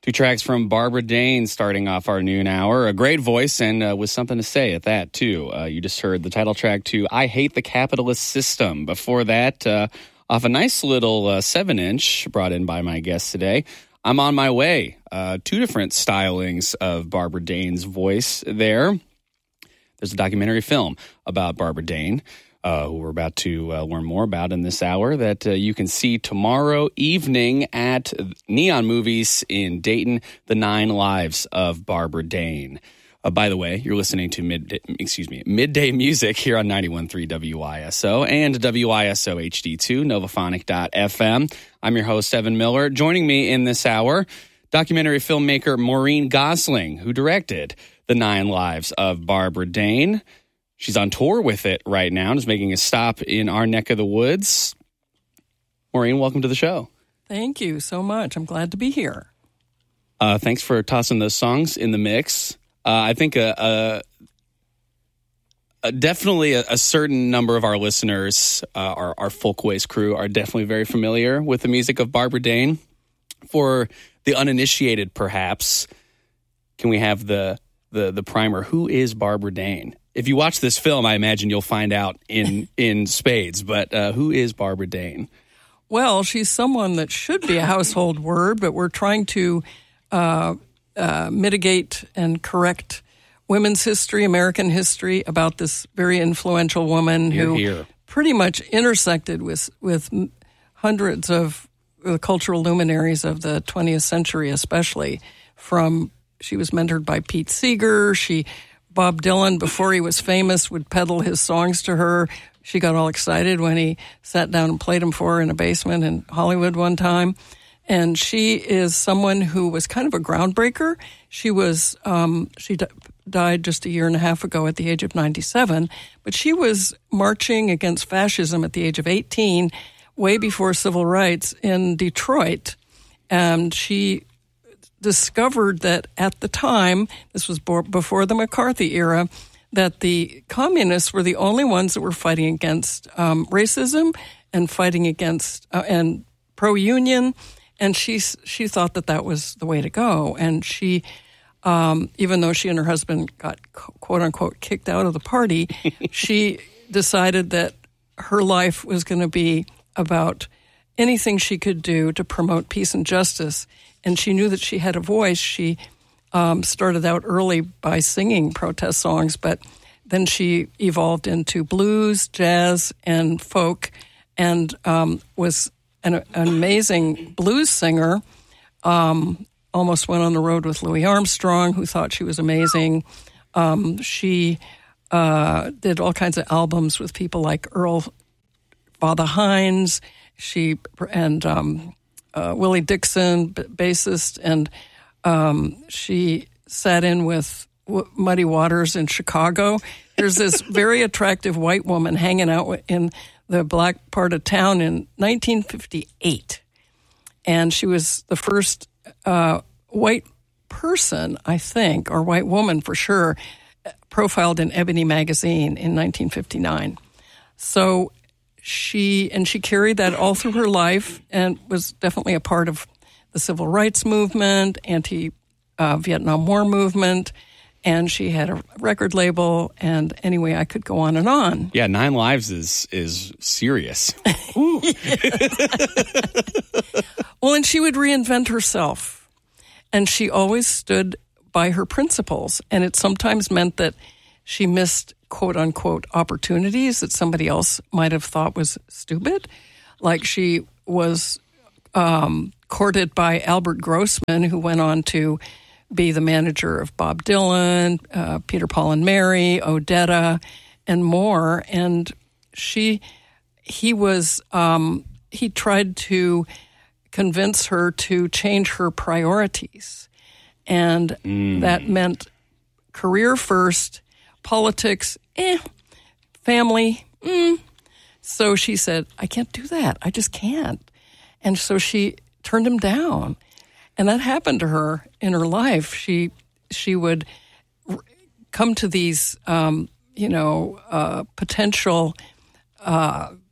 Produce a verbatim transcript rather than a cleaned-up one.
Two tracks from Barbara Dane starting off our noon hour. A great voice and uh, with something to say at that, too. Uh, you just heard the title track to I Hate the Capitalist System. Before that, uh, off a nice little uh, seven inch brought in by my guest today, I'm On My Way. Uh, two different stylings of Barbara Dane's voice there. There's a documentary film about Barbara Dane, Uh, who we're about to uh, learn more about in this hour, that uh, you can see tomorrow evening at Neon Movies in Dayton, The Nine Lives of Barbara Dane. Uh, by the way, you're listening to mid, excuse me, Midday Music here on ninety-one point three W I S O and W I S O H D two, novaphonic dot f m. I'm your host, Evan Miller. Joining me in this hour, documentary filmmaker Maureen Gosling, who directed The Nine Lives of Barbara Dane. She's on tour with it right now and is making a stop in our neck of the woods. Maureen, welcome to the show. Thank you so much. I'm glad to be here. Uh, thanks for tossing those songs in the mix. Uh, I think a, a, a definitely a, a certain number of our listeners, uh, our, our Folkways crew, are definitely very familiar with the music of Barbara Dane. For the uninitiated, perhaps, can we have the the the primer? Who is Barbara Dane? If you watch this film, I imagine you'll find out in, in spades. But uh, who is Barbara Dane? Well, she's someone that should be a household word, but we're trying to uh, uh, mitigate and correct women's history, American history, about this very influential woman Here, who here. pretty much intersected with, with hundreds of uh, cultural luminaries of the twentieth century, especially. From she was mentored by Pete Seeger. She... Bob Dylan, before he was famous, would peddle his songs to her. She got all excited when he sat down and played them for her in a basement in Hollywood one time. And she is someone who was kind of a groundbreaker. She was um, she d- died just a year and a half ago at the age of ninety-seven, but she was marching against fascism at the age of eighteen, way before civil rights in Detroit. And she discovered that at the time, this was before the McCarthy era, that the communists were the only ones that were fighting against um, racism and fighting against uh, and pro-union, and she she thought that that was the way to go. And she, um, even though she and her husband got quote unquote kicked out of the party, she decided that her life was going to be about anything she could do to promote peace and justice. And she knew that she had a voice. She um, started out early by singing protest songs, but then she evolved into blues, jazz, and folk, and um, was an, an amazing blues singer. Um, almost went on the road with Louis Armstrong, who thought she was amazing. Um, she uh, did all kinds of albums with people like Earl Father Hines. She and um, Uh, Willie Dixon, b- bassist, and um, she sat in with w- Muddy Waters in Chicago. There's this very attractive white woman hanging out in the black part of town in nineteen fifty-eight. And she was the first uh, white person, I think, or white woman for sure, profiled in Ebony magazine in nineteen fifty-nine. So She and she carried that all through her life and was definitely a part of the civil rights movement, anti-Vietnam uh, War movement, and she had a record label. And anyway, I could go on and on. Yeah, Nine Lives is is serious. Well, and she would reinvent herself, and she always stood by her principles, and it sometimes meant that she missed quote-unquote opportunities that somebody else might have thought was stupid. Like she was um, courted by Albert Grossman, who went on to be the manager of Bob Dylan, uh, Peter, Paul and Mary, Odetta, and more. And she, he was, um, he tried to convince her to change her priorities. And mm. that meant career first, politics, eh, family, mm. So she said, I can't do that. I just can't. And so she turned him down. And that happened to her in her life. She she would come to these, um, you know, uh, potential uh,